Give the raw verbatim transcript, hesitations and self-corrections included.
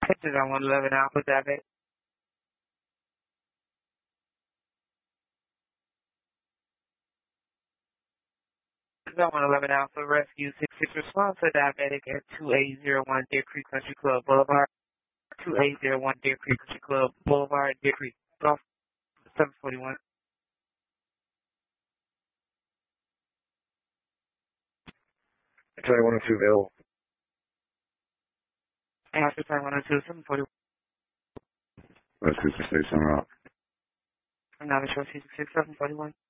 Pictures on one eleven Alpha Diabetic. On one eleven Alpha Rescue six six response to diabetic at two eight zero one Deer Creek Country Club Boulevard. two eight zero one Deer Creek Country Club Boulevard, Deer Creek, Golf seven forty-one. Try one oh two available. After time one oh two, seven forty-one. Let's go to State Center Rock. Now the show six six seven forty-one.